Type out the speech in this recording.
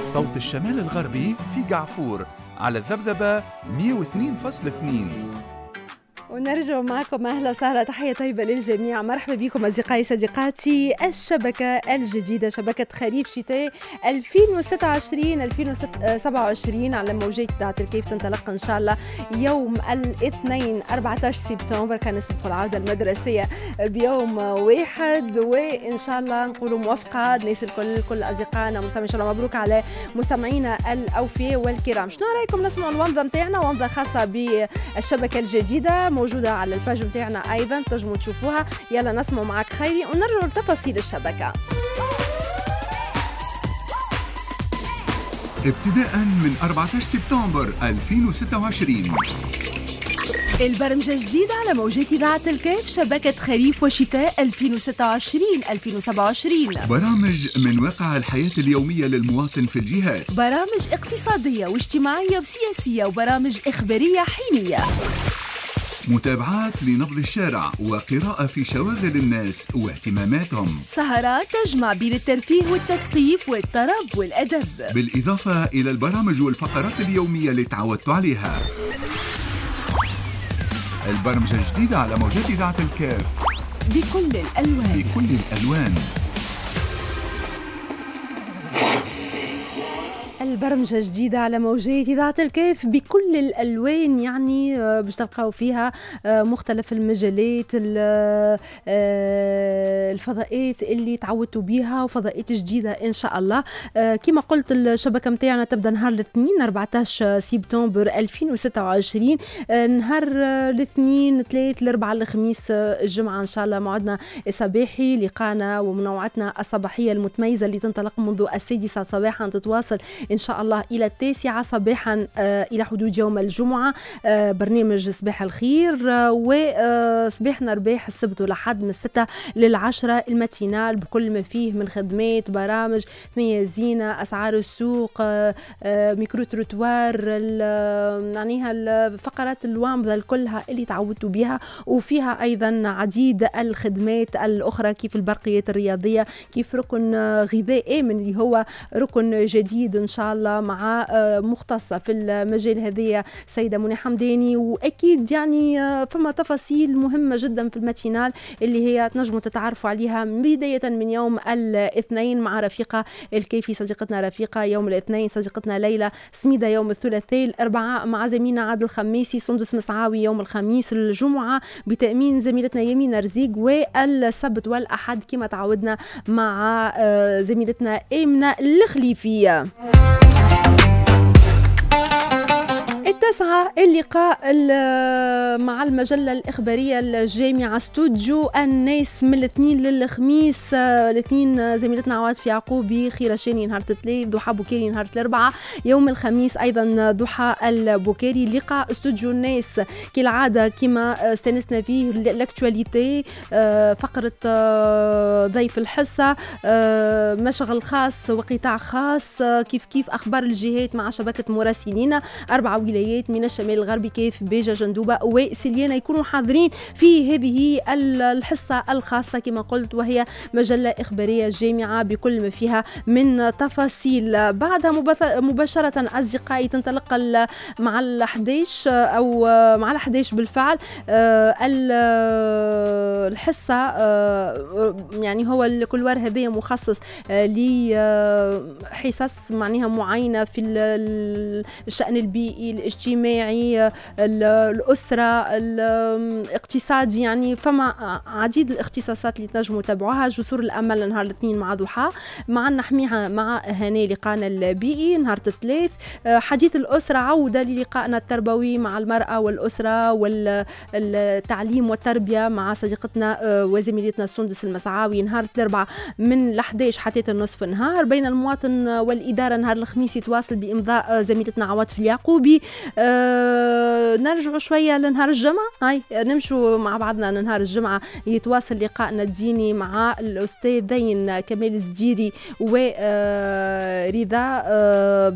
صوت الشمال الغربي في جعفور على الذبذبة 102.2. ونرجع معكم. أهلا وسهلا، تحية طيبة للجميع. مرحبا بكم أصدقائي صديقاتي. الشبكة الجديدة، شبكة خريف شتاء 2026-2027 على موجات إذاعة الكيف، تنطلق إن شاء الله يوم الاثنين 14 سبتمبر. كان نسبق العودة المدرسية بيوم واحد، وإن شاء الله نقولوا موفقة الناس الكل، كل أصدقائنا مستمعين. إن شاء الله مبروك على مستمعينا الأوفياء والكرام. شنو رأيكم نسمعوا الومضة متاعنا، ومضة خاصة بالشبكة الجديدة موجودة على الباج متاعنا أيضا، تنجموا تشوفوها. يلا نسمع معك خيري ونرجع لتفاصيل الشبكة. ابتداء من 14 سبتمبر 2026 البرمجة جديدة على موجات إذاعة الكيف، شبكة خريف وشتاء 2026-2027. برامج من واقع الحياة اليومية للمواطن في الجهات، برامج اقتصادية واجتماعية وسياسية، وبرامج إخبارية حينية. متابعات لنبض الشارع وقراءة في شواغل الناس واهتماماتهم. سهرات تجمع بين الترفيه والتثقيف والطرب والأدب، بالإضافة إلى البرامج والفقرات اليومية اللي تعودتوا عليها. البرمجة الجديدة على موجات إذاعة الكيف بكل الألوان. البرمجة جديدة على موجات إذاعة الكيف بكل الألوان، يعني باش تلقاو فيها مختلف المجالات، الفضاءات اللي تعودتوا بيها، وفضاءات جديدة إن شاء الله. كما قلت الشبكة متاعنا تبدأ نهار الاثنين 14 سبتمبر 2026، نهار الاثنين 3 الأربعاء الخميس الجمعة إن شاء الله. موعدنا الصباحي لقانا ومنوعتنا الصباحية المتميزة اللي تنطلق منذ 6 صباحا، تتواصل إن شاء الله إلى 9 صباحا إلى حدود يوم الجمعة. برنامج صباح الخير، وصباحنا رباح السبت والأحد من 6 ل10 الماتينال، بكل ما فيه من خدمات، برامج ثنية زينة، أسعار السوق، ميكرو تروتوار، معناها الفقرات الوامضة كلها اللي تعودتوا بها. وفيها أيضا عديد الخدمات الأخرى كيف البرقيات الرياضية، كيف ركن غذاء آمن اللي هو ركن جديد إن شاء الله مع مختصة في المجال هذه سيدة منى حمداني. وأكيد يعني فما تفاصيل مهمة جدا في الماتينال اللي هي تنجموا تتعرفوا عليها بداية من يوم الاثنين مع رفيقة الكيفي صديقتنا رفيقة، يوم الاثنين صديقتنا ليلى سميدة، يوم الثلاثاء الأربعاء مع زميلنا عادل خميسي، سندس مسعاوي يوم الخميس، الجمعة بتأمين زميلتنا يمين رزيق، والسبت والأحد كما تعودنا مع زميلتنا آمنة الخليفية. التاسعة اللقاء مع المجلة الإخبارية الجامعة استوديو الناس من الاثنين للخميس. الاثنين زميلتنا عواطف يعقوبي، خيرة شاني نهار الثلاث، ضحى بوكيري نهار الأربعاء، يوم الخميس أيضا ضحى البوكيري. لقاء استوديو الناس كالعادة كما استنسنا فيه الاكتواليتي، فقرة ضيف الحصة، مشغل خاص وقطاع خاص، كيف أخبار الجهات مع شبكة مراسلين 4 ولايات من الشمال الغربي كيف بيجا جندوبة وسليانة يكونوا حاضرين في هذه الحصة الخاصة كما قلت، وهي مجلة إخبارية جامعة بكل ما فيها من تفاصيل. بعدها مباشرة أصدقائي تنطلق مع ال11 أو مع ال11 بالفعل الحصة، يعني هو الكلوار هذه مخصص لحصص معناها معينة في الشأن البيئي، الاجتماعي، الأسرة، الاقتصادي، يعني فما عديد الاختصاصات اللي تنجموا تتابعوها. جسور الأمل نهار الاثنين مع ضحى، مع نحميها مع هاني لقانا البيئي نهار الثلاث. حديث الأسرة عودة للقائنا التربوي مع المرأة والأسرة والتعليم والتربية مع صديقتنا وزميلتنا سندس المسعاوي نهار الأربعاء من 11 حتى النصف نهار. بين المواطن والإدارة نهار الخميس يتواصل بإمضاء زميلتنا عواطف اليعقوبي. نرجع شوية لنهار الجمعة، هاي نمشوا مع بعضنا لنهار الجمعة، يتواصل لقائنا الديني مع الأستاذين كمال الزديري ورضا